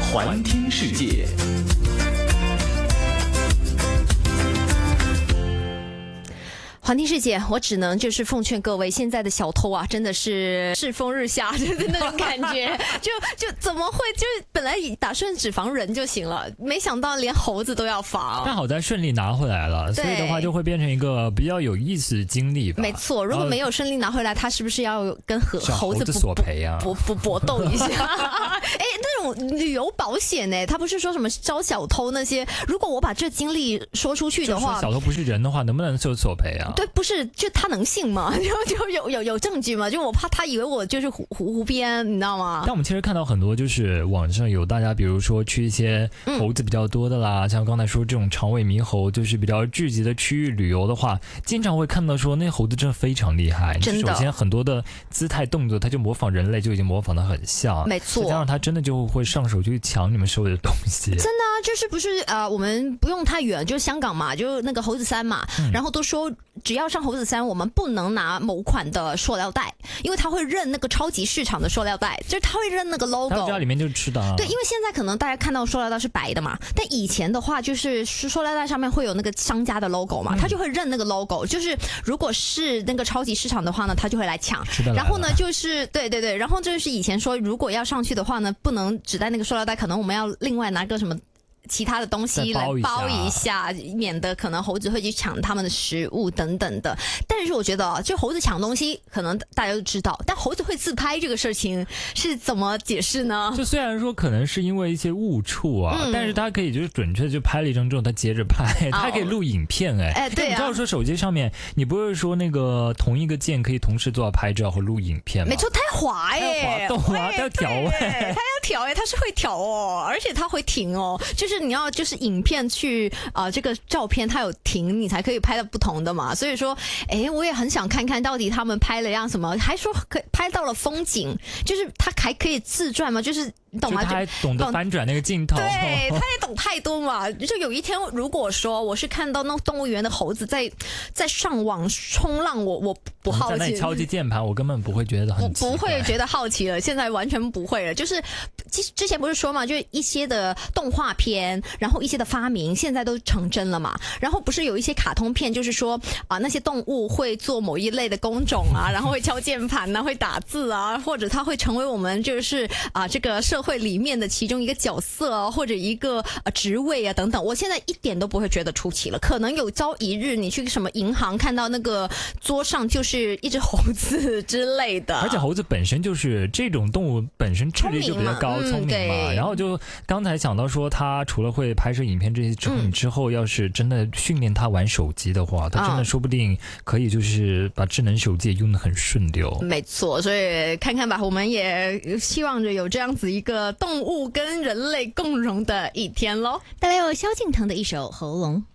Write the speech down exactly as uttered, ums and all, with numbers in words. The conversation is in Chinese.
环听世界。 环听世界，我只能就是奉劝各位，现在的小偷啊，真的是世风日下，就是那种感觉，就就怎么会，就是本来打算只防人就行了，没想到连猴子都要防。 但好在顺利拿回来了，所以的话就会变成一个比较有意思的经历吧。 没错，如果没有顺利拿回来，他是不是要跟猴猴子索赔啊？ 搏搏搏斗一下？哎，那种旅游保险呢？他不是说什么招小偷那些？如果我把这经历说出去的话， 就说小偷不是人的话，能不能就索赔啊？ 对，不是，就他能信吗？就就有有有证据吗？就我怕他以为我就是胡胡编，你知道吗？ 但我们其实看到很多，就是网上有大家，比如说去一些猴子比较多的啦，嗯、像刚才说这种长尾猕猴，就是比较聚集的区域旅游的话，经常会看到说那猴子真的非常厉害。 真的， 首先很多的姿态动作，它就模仿人类就已经模仿得很像， 没错。 再加上它真的就会上手去抢你们所有的东西。 真的啊，就是不是呃，我们不用太远，就是香港嘛，就那个猴子山嘛，嗯、然后都说只要上猴子山，我们不能拿某款的塑料袋，因为他会认那个超级市场的塑料袋，就是他会认那个 logo。 他知道里面就是吃的啊。 对，因为现在可能大家看到塑料袋是白的嘛，但以前的话就是塑料袋上面会有那个商家的 logo 嘛，他就会认那个 logo。就是如果是那个超级市场的话呢，他就会来抢。然后呢，就是对对对，然后就是以前说如果要上去的话呢，不能只带那个塑料袋，可能我们要另外拿个什么其他的东西来包一下，免得可能猴子会去抢他们的食物等等的。但是我觉得，就猴子抢东西，可能大家都知道，但猴子会自拍这个事情是怎么解释呢？ 就虽然说可能是因为一些误触啊，嗯、但是他可以就是准确的就拍了一张之后，他接着拍，他、哦、可以录影片哎。 哎，对啊。 你知道说手机上面，你不是说那个同一个键可以同时做到拍照和录影片吗？ 没错，它要滑哎， 它要滑动啊，它要调哎， 它要调哎，它是会调哦，而且它会停哦，就是你要就是影片去啊、呃，这个照片它有停，你才可以拍到不同的嘛。所以说，哎，我也很想看看到底他们拍了样什么，还说可以拍到了风景，就是它还可以自转吗？就是你懂吗？ 就他还懂得翻转那个镜头， 对，他也懂太多嘛。就有一天，如果说我是看到那动物园的猴子在在上网冲浪，我我不好奇。 在那里敲击键盘，我根本不会觉得很奇怪， 我不会觉得好奇了。现在完全不会了。就是之前不是说嘛，就是一些的动画片，然后一些的发明，现在都成真了嘛。然后不是有一些卡通片，就是说啊、呃，那些动物会做某一类的工种啊，然后会敲键盘啊，会打字啊，或者它会成为我们就是啊、呃、这个社会里面的其中一个角色啊，或者一个呃职位啊等等。我现在一点都不会觉得出奇了。可能有朝一日你去什么银行看到那个桌上就是一只猴子之类的， 而且猴子本身就是这种动物本身智力就比较高，聪明 嘛,、嗯、聪明嘛。然后就刚才想到说，他除了会拍摄影片这些之后，嗯、你之后要是真的训练他玩手机的话，他真的说不定可以就是把智能手机也用得很顺溜。 没错，所以看看吧，我们也希望着有这样子一个动物跟人类共荣的一天咯。带来有萧敬腾的一首《喉咙》。